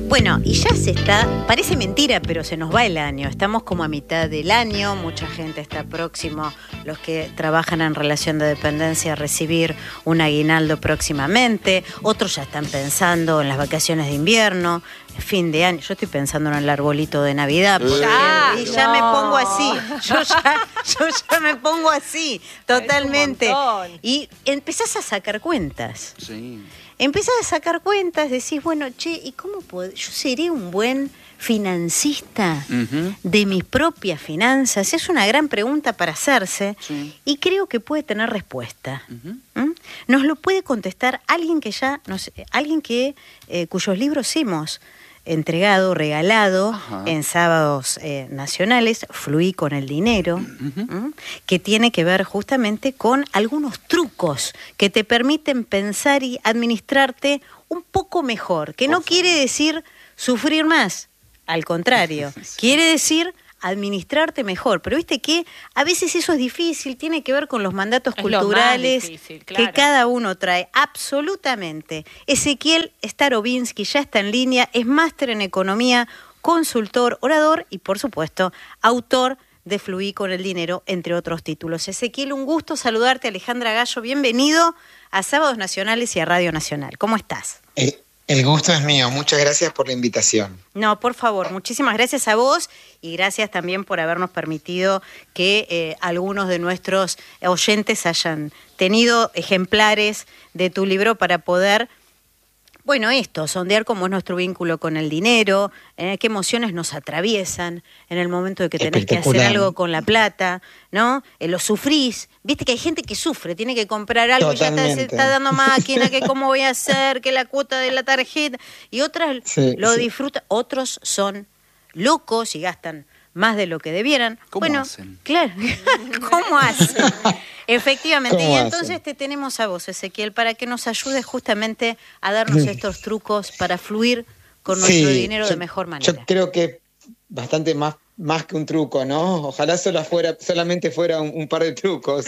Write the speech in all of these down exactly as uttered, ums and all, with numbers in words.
Bueno, y ya se está, parece mentira, pero se nos va el año. Estamos como a mitad del año, mucha gente está próximo, los que trabajan en relación de dependencia, a recibir un aguinaldo próximamente. Otros ya están pensando en las vacaciones de invierno, fin de año. Yo estoy pensando en el arbolito de Navidad, porque Ah, y ya no. me pongo así. Yo ya, yo ya me pongo así, totalmente. Es un montón. Y empezás a sacar cuentas. Sí. Empezás a sacar cuentas, decís, bueno, che, ¿y cómo puedo? Yo seré un buen financista Uh-huh. de mis propias finanzas. Es una gran pregunta para hacerse, Sí. y creo que puede tener respuesta. Uh-huh. ¿Mm? Nos lo puede contestar alguien que ya, no sé, alguien que eh, cuyos libros hemos entregado, regalado Ajá. en sábados eh, nacionales, Fluí con el dinero, Uh-huh. ¿m? que tiene que ver justamente con algunos trucos que te permiten pensar y administrarte un poco mejor, que Por no favor. quiere decir sufrir más, al contrario, Sí. quiere decir administrarte mejor, pero viste que a veces eso es difícil, tiene que ver con los mandatos Es lo más culturales difícil, que claro. cada uno trae, absolutamente. Ezequiel Starobinsky ya está en línea, es máster en economía, consultor, orador y por supuesto autor de Fluí con el dinero, entre otros títulos. Ezequiel, un gusto saludarte. Alejandra Gallo, bienvenido a Sábados Nacionales y a Radio Nacional. ¿Cómo estás? Eh, El gusto es mío, muchas gracias por la invitación. No, por favor, muchísimas gracias a vos y gracias también por habernos permitido que eh, algunos de nuestros oyentes hayan tenido ejemplares de tu libro para poder, bueno, esto, sondear cómo es nuestro vínculo con el dinero, eh, qué emociones nos atraviesan en el momento de que tenés que hacer Espectacular. algo con la plata, ¿no? Eh, lo sufrís. Viste que hay gente que sufre, tiene que comprar algo y ya está, se Totalmente. está dando máquina, que cómo voy a hacer, que la cuota de la tarjeta. Y otras Sí, lo sí. disfrutan, otros son locos y gastan más de lo que debieran. ¿Cómo bueno, hacen? claro, ¿cómo hacen? Efectivamente, ¿Cómo y hacen? entonces te tenemos a vos, Ezequiel, para que nos ayudes justamente a darnos estos trucos para fluir con nuestro Sí, dinero yo- de mejor manera. Yo creo que bastante más, más que un truco, ¿no? Ojalá solo fuera, solamente fuera un, un par de trucos.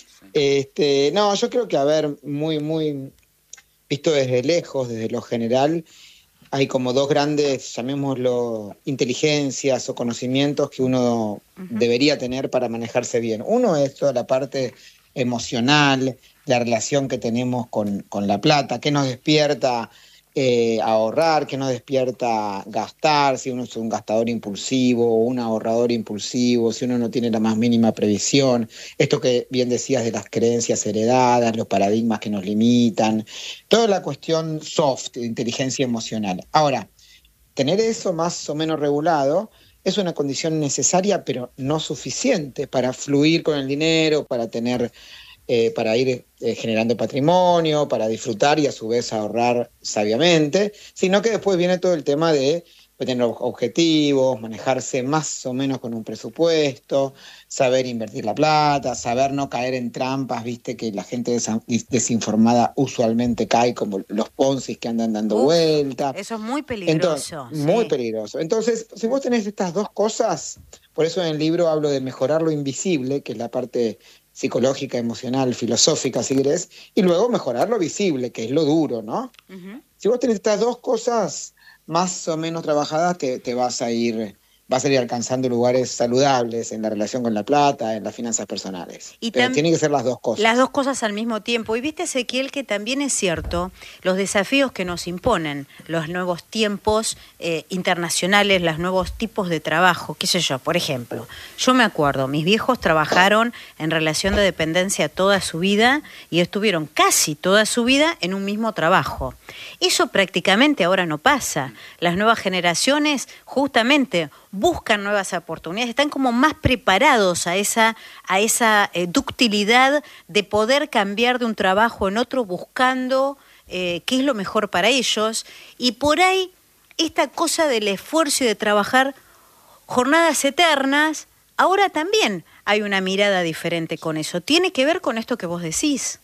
Este, no, yo creo que, a ver, muy, muy visto desde lejos, desde lo general, hay como dos grandes, llamémoslo, inteligencias o conocimientos que uno debería tener para manejarse bien. Uno es toda la parte emocional, la relación que tenemos con, con la plata, que nos despierta eh, ahorrar, que nos despierta gastar, si uno es un gastador impulsivo o un ahorrador impulsivo, si uno no tiene la más mínima previsión, esto que bien decías de las creencias heredadas, los paradigmas que nos limitan, toda la cuestión soft de inteligencia emocional. Ahora, tener eso más o menos regulado es una condición necesaria, pero no suficiente para fluir con el dinero, para tener, eh, para ir eh, generando patrimonio, para disfrutar y a su vez ahorrar sabiamente, sino que después viene todo el tema de tener objetivos, manejarse más o menos con un presupuesto, saber invertir la plata, saber no caer en trampas, viste que la gente desa- desinformada usualmente cae, como los poncis que andan dando Uf, vuelta. Eso es muy Entonces, peligroso. muy sí. peligroso. Entonces, si vos tenés estas dos cosas, por eso en el libro hablo de mejorar lo invisible, que es la parte psicológica, emocional, filosófica, si querés, y luego mejorar lo visible, que es lo duro, ¿no? Ujú. Si vos tenés estas dos cosas más o menos trabajadas, te, te vas a ir, vas a ir alcanzando lugares saludables en la relación con la plata, en las finanzas personales. Y Pero tam- tienen que ser las dos cosas. Las dos cosas al mismo tiempo. Y viste, Ezequiel, que también es cierto los desafíos que nos imponen los nuevos tiempos eh, internacionales, los nuevos tipos de trabajo, qué sé yo. Por ejemplo, yo me acuerdo, mis viejos trabajaron en relación de dependencia toda su vida y estuvieron casi toda su vida en un mismo trabajo. Eso prácticamente ahora no pasa. Las nuevas generaciones justamente buscan nuevas oportunidades, están como más preparados a esa, a esa eh, ductilidad de poder cambiar de un trabajo en otro buscando eh, qué es lo mejor para ellos. Y por ahí, esta cosa del esfuerzo y de trabajar jornadas eternas, ahora también hay una mirada diferente con eso. ¿Tiene que ver con esto que vos decís?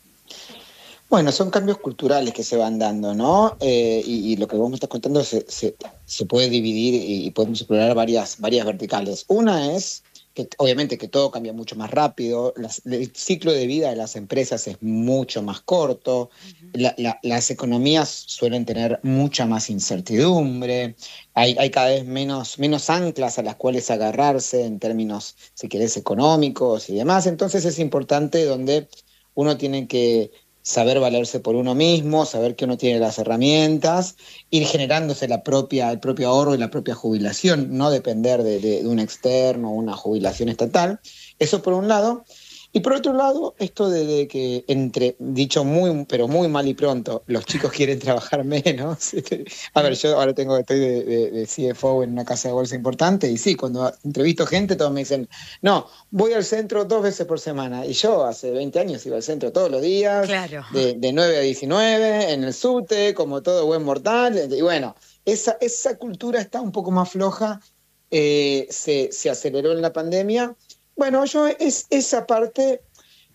Bueno, son cambios culturales que se van dando, ¿no? Eh, y, y lo que vos me estás contando se, se, se puede dividir y, y podemos explorar varias, varias verticales. Una es que obviamente que todo cambia mucho más rápido, las, el ciclo de vida de las empresas es mucho más corto, uh-huh. la, la, las economías suelen tener mucha más incertidumbre, hay, hay cada vez menos, menos anclas a las cuales agarrarse en términos, si querés, económicos y demás, entonces es importante donde uno tiene que saber valerse por uno mismo, saber que uno tiene las herramientas, ir generándose la propia, el propio ahorro y la propia jubilación, no depender de, de, de un externo o una jubilación estatal. Eso por un lado. Y por otro lado, esto de, de que, entre dicho muy, pero muy mal y pronto, los chicos quieren trabajar menos. A ver, yo ahora tengo, estoy de, de, de C F O en una casa de bolsa importante y sí, cuando entrevisto gente todos me dicen, no, voy al centro dos veces por semana. Y yo hace veinte años iba al centro todos los días, claro. de, de nueve a diecinueve, en el subte, como todo buen mortal. Y bueno, esa, esa cultura está un poco más floja, eh, se, se aceleró en la pandemia. Bueno, yo es, esa parte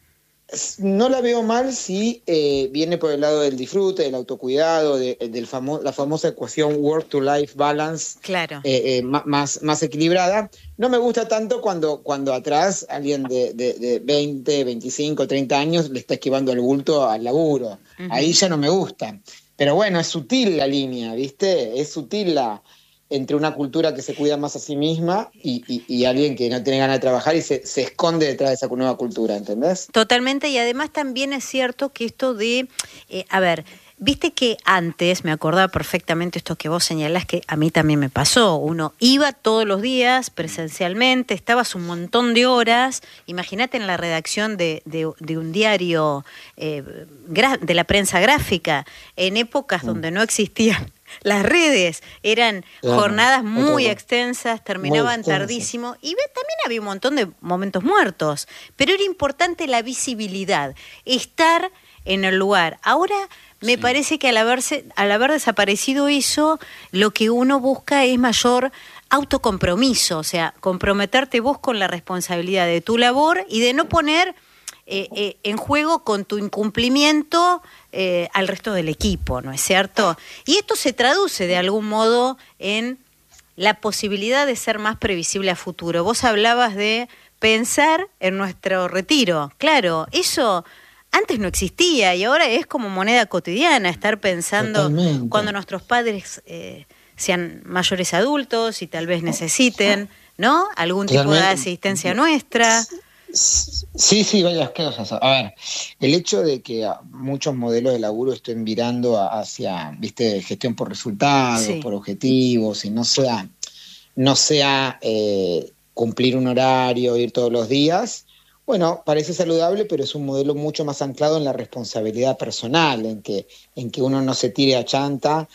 no la veo mal si eh, viene por el lado del disfrute, del autocuidado, de, del famo- la famosa ecuación work-to-life balance, claro. eh, eh, más, más equilibrada. No me gusta tanto cuando, cuando atrás alguien de, de, de veinte, veinticinco, treinta años le está esquivando el bulto al laburo. Uh-huh. Ahí ya no me gusta. Pero bueno, es sutil la línea, ¿viste? Es sutil la... entre una cultura que se cuida más a sí misma y, y, y alguien que no tiene ganas de trabajar y se, se esconde detrás de esa nueva cultura, ¿entendés? Totalmente, y además también es cierto que esto de, eh, a ver, viste que antes, me acordaba perfectamente esto que vos señalás, que a mí también me pasó, uno iba todos los días presencialmente, estabas un montón de horas, imagínate en la redacción de, de, de un diario eh, de la prensa gráfica, en épocas mm. donde no existían las redes, eran claro, jornadas muy claro. extensas, terminaban muy tardísimo y ve, también había un montón de momentos muertos, pero era importante la visibilidad, estar en el lugar. Ahora me sí. parece que al, haberse, al haber desaparecido eso, lo que uno busca es mayor autocompromiso, o sea, comprometerte vos con la responsabilidad de tu labor y de no poner eh, eh, en juego con tu incumplimiento eh, al resto del equipo, ¿no es cierto? Y esto se traduce de algún modo en la posibilidad de ser más previsible a futuro. Vos hablabas de pensar en nuestro retiro. Claro, eso antes no existía y ahora es como moneda cotidiana, estar pensando Totalmente. Cuando nuestros padres eh, sean mayores adultos y tal vez necesiten, ¿no? Algún tipo Totalmente. De asistencia nuestra. Sí, sí, varias cosas. A ver, el hecho de que muchos modelos de laburo estén virando hacia, viste, gestión por resultados, sí. por objetivos, y no sea, no sea eh, cumplir un horario, ir todos los días, bueno, parece saludable, pero es un modelo mucho más anclado en la responsabilidad personal, en que, en que uno no se tire a chanta,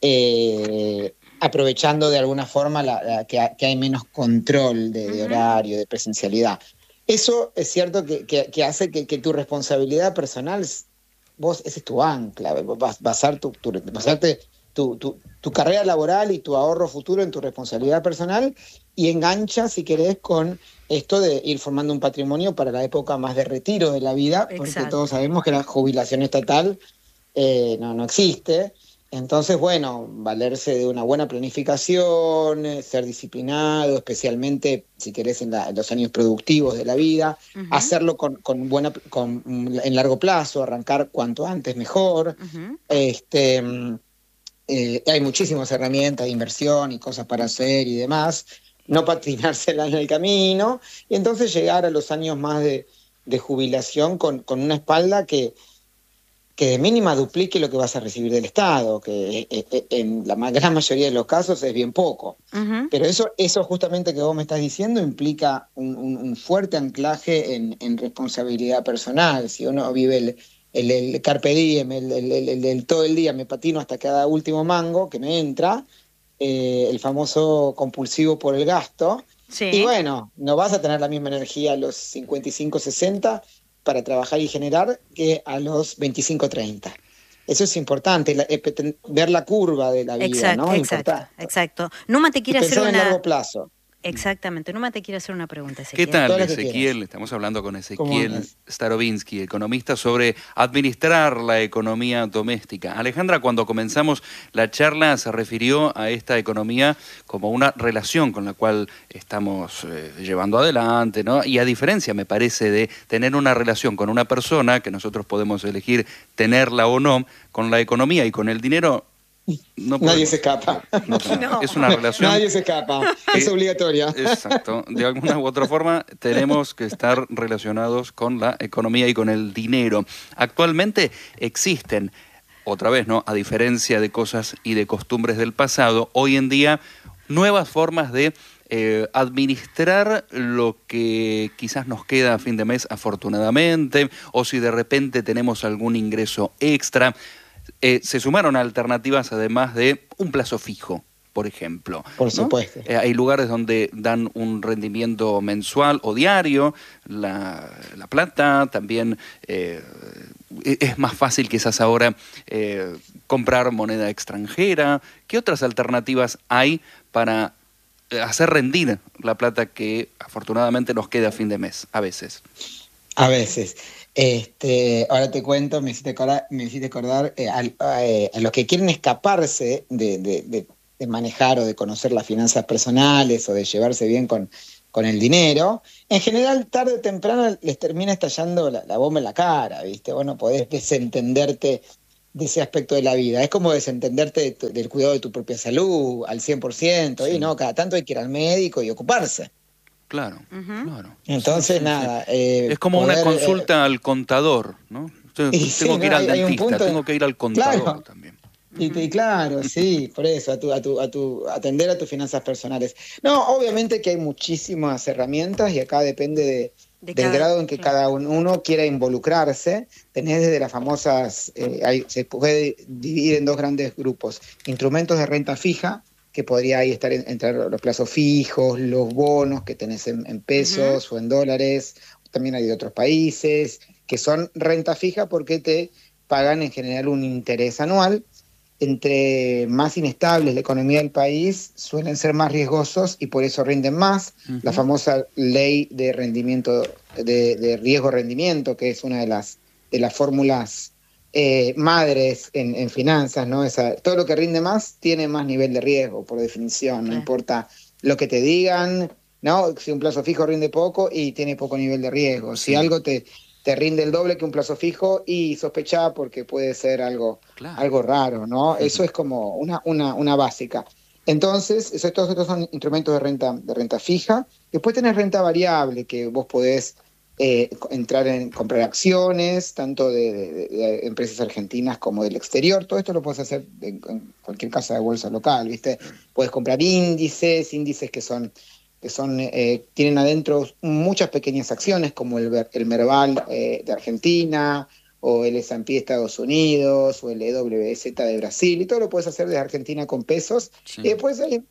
eh, aprovechando de alguna forma la, la, que, que hay menos control de, de horario, de presencialidad. Eso es cierto que, que, que hace que, que tu responsabilidad personal, vos, ese es tu ancla, basar tu, tu, basarte tu, tu, tu carrera laboral y tu ahorro futuro en tu responsabilidad personal y engancha, si querés, con esto de ir formando un patrimonio para la época más de retiro de la vida, porque Exacto. todos sabemos que la jubilación estatal eh, no, no existe. Entonces, bueno, valerse de una buena planificación, eh, ser disciplinado, especialmente, si querés, en, la, en los años productivos de la vida, uh-huh. hacerlo con, con buena, con, en largo plazo, arrancar cuanto antes mejor. Uh-huh. Este, eh, hay muchísimas herramientas de inversión y cosas para hacer y demás, no patinársela en el camino, y entonces llegar a los años más de, de jubilación con, con una espalda que... que de mínima duplique lo que vas a recibir del Estado, que en la gran mayoría de los casos es bien poco. Uh-huh. Pero eso, eso justamente que vos me estás diciendo implica un, un, un fuerte anclaje en, en responsabilidad personal. Si uno vive el, el, el carpe diem, el, el, el, el, el todo el día me patino hasta cada último mango que me entra, eh, el famoso compulsivo por el gasto, sí. y bueno, no vas a tener la misma energía a los cincuenta y cinco, sesenta para trabajar y generar que a los veinticinco, treinta. Eso es importante, la, ver la curva de la vida, exacto, ¿no? Exacto, importante. exacto. Numa, te quiere hacer una... a largo plazo. Exactamente. Numa te quiere hacer una pregunta, Ezequiel. ¿Qué tal, Todo lo que Ezequiel? quieras. Estamos hablando con ¿Cómo Ezequiel andas? Starobinsky, economista, sobre administrar la economía doméstica. Alejandra, cuando comenzamos la charla, se refirió a esta economía como una relación con la cual estamos eh, llevando adelante, ¿no? Y a diferencia, me parece, de tener una relación con una persona, que nosotros podemos elegir tenerla o no, con la economía y con el dinero, no podemos. Nadie se escapa. No, no, No. Es una relación. Nadie se escapa. Es Eh, obligatoria. Exacto. De alguna u otra forma tenemos que estar relacionados con la economía y con el dinero. Actualmente existen, otra vez, ¿no? A diferencia de cosas y de costumbres del pasado, hoy en día nuevas formas de eh, administrar lo que quizás nos queda a fin de mes, afortunadamente, o si de repente tenemos algún ingreso extra. Eh, se sumaron alternativas además de un plazo fijo, por ejemplo. Por ¿no? supuesto. Eh, hay lugares donde dan un rendimiento mensual o diario, la, la plata, también eh, es más fácil quizás ahora eh, comprar moneda extranjera. ¿Qué otras alternativas hay para hacer rendir la plata que afortunadamente nos queda a fin de mes, a veces? A veces. Este, ahora te cuento, me hiciste acordar, me hiciste acordar eh, a, a, eh, a los que quieren escaparse de, de, de, de manejar o de conocer las finanzas personales o de llevarse bien con, con el dinero. En general, tarde o temprano les termina estallando la, la bomba en la cara, ¿viste? Vos no podés desentenderte de ese aspecto de la vida. Es como desentenderte de tu, del cuidado de tu propia salud al cien por ciento. Sí. Y no, cada tanto hay que ir al médico y ocuparse. Claro, Ujú. claro. Entonces, Sí, sí, nada. sí. eh, Es como poder, una consulta eh, al contador, ¿no? Tengo y sí, que ir no, al hay- hay un dentista, punto- tengo que ir al contador Claro. también. Y, y claro, sí, por eso, a tu, a tu, a tu, atender a tus finanzas personales. No, obviamente que hay muchísimas herramientas y acá depende de, De del cada- grado en que claro. cada un- uno quiera involucrarse. Tenés desde las famosas, eh, hay- se puede dividir en dos grandes grupos: instrumentos de renta fija, que podría ahí estar en- entre los plazos fijos, los bonos que tenés en, en pesos o en dólares, también hay de otros países, que son renta fija porque te pagan en general un interés anual. Entre más inestable es la economía del país, suelen ser más riesgosos y por eso rinden más. Ujú. La famosa ley de rendimiento, de, de riesgo-rendimiento, que es una de las, de las fórmulas eh, madres en, en finanzas, ¿no? Esa, todo lo que rinde más tiene más nivel de riesgo, por definición. No Claro. importa lo que te digan, ¿no? Si un plazo fijo rinde poco y tiene poco nivel de riesgo. Si Sí. algo te, te rinde el doble que un plazo fijo, y sospechá porque puede ser algo, Claro. algo raro, ¿no? Ujú. Eso es como una, una, una básica. Entonces, eso- todos estos son instrumentos de renta, de renta fija. Después tenés renta variable, que vos podés eh, entrar en comprar acciones, tanto de, de- de- de empresas argentinas como del exterior. Todo esto lo puedes hacer en, en cualquier casa de bolsa local, ¿viste? Puedes comprar índices, índices que son que son eh, tienen adentro muchas pequeñas acciones, como el, Ver- el Merval eh, de Argentina, o el S and P de Estados Unidos, o el E W Z de Brasil, y todo lo puedes hacer desde Argentina con pesos. Sí. Y después hay,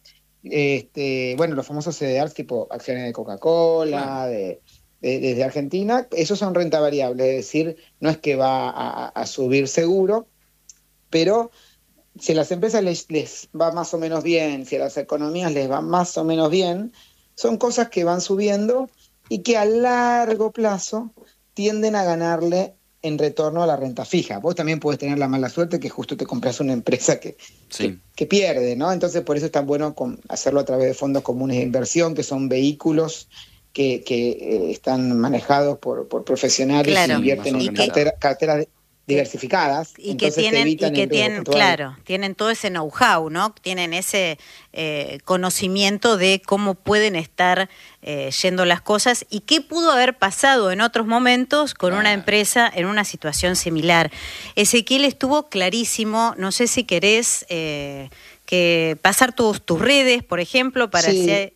este, bueno, los famosos C D Rs tipo acciones de Coca-Cola, Claro. de, de- desde Argentina, esos son renta variable, es decir, no es que va a, a subir seguro, pero si a las empresas les, les va más o menos bien, si a las economías les va más o menos bien, son cosas que van subiendo y que a largo plazo tienden a ganarle en retorno a la renta fija. Vos también podés tener la mala suerte que justo te compras una empresa que, Sí. que, que pierde, ¿no? Entonces por eso es tan bueno con hacerlo a través de fondos comunes de inversión, que son vehículos que, que eh, están manejados por, por profesionales Claro. que invierten Sí, en más organizados. cartera- carteras diversificadas. Y que entonces te tienen, y evitan que el riesgo tienen, puntual. claro, tienen todo ese know-how, ¿no? Tienen ese eh, conocimiento de cómo pueden estar eh, yendo las cosas y qué pudo haber pasado en otros momentos con una Claro. empresa en una situación similar. Ezequiel, estuvo clarísimo. No sé si querés eh, que pasar tus, tus redes, por ejemplo, para Sí. hacer...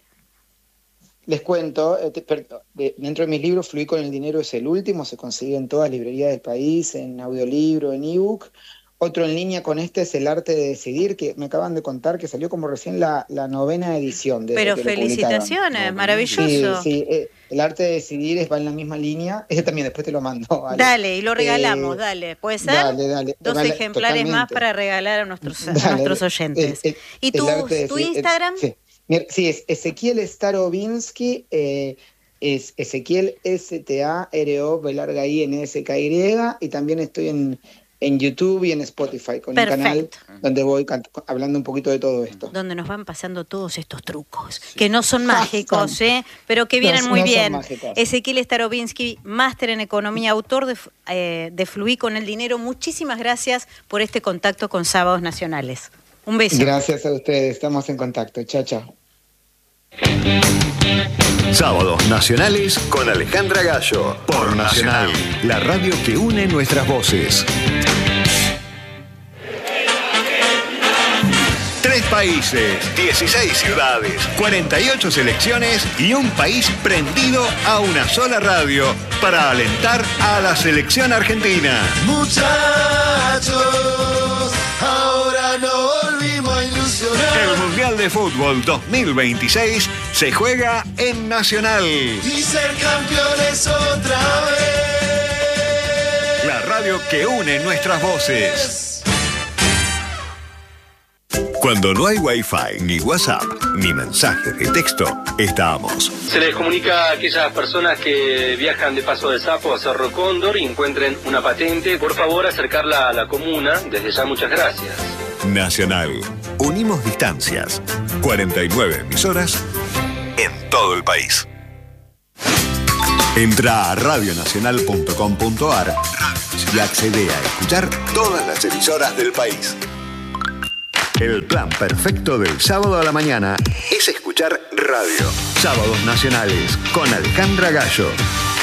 Les cuento, eh, te- per- de- dentro de mis libros, Fluir con el dinero es el último, se consigue en todas las librerías del país, en audiolibro, en ebook. Otro en línea con este es El arte de decidir, que me acaban de contar que salió como recién la, la novena edición. Desde Pero que lo publicaron. felicitaciones, No, maravilloso. Sí, sí, eh, El arte de decidir es, va en la misma línea. Ese también después te lo mando. Ale. Dale, y lo regalamos, Eh, dale. ¿Puede ser? Dale, dale. Dos Vale, ejemplares más totalmente. para regalar a nuestros, a Dale, nuestros el- oyentes. el- ¿Y el tu, arte de tu decidir- el- Instagram? sí. Sí, es Ezequiel Starobinsky, eh, es Ezequiel S T A R O B larga I N S K Y, y también estoy en, en YouTube y en Spotify con Perfecto. un canal donde voy cant- hablando un poquito de todo esto. Donde nos van pasando todos estos trucos, sí. que no son mágicos, ¿eh? pero que vienen no, muy no bien. Ezequiel Starobinsky, máster en economía, autor de, eh, de Fluí con el dinero. Muchísimas gracias por este contacto con Sábados Nacionales. Un beso. Gracias a ustedes, estamos en contacto. Chao, chao. Sábados Nacionales con Alejandra Gallo, por Nacional, la radio que une nuestras voces. Tres países, dieciséis ciudades, cuarenta y ocho selecciones y un país prendido a una sola radio para alentar a la selección argentina. Muchachos, ahora no volvimos a ilusionar. El Mundial de Fútbol dos mil veintiséis se juega en Nacional. Y ser campeones otra vez. La radio que une nuestras voces. Cuando no hay Wi-Fi, ni WhatsApp, ni mensajes de texto, estamos. Se les comunica a aquellas personas que viajan de Paso de Sapo a Cerro Cóndor y encuentren una patente, por favor acercarla a la comuna. Desde ya, muchas gracias. Nacional. Unimos distancias. cuarenta y nueve emisoras en todo el país. Entra a radio nacional punto com punto a r y accede a escuchar todas las emisoras del país. El plan perfecto del sábado a la mañana es escuchar radio. Sábados Nacionales con Alejandra Gallo.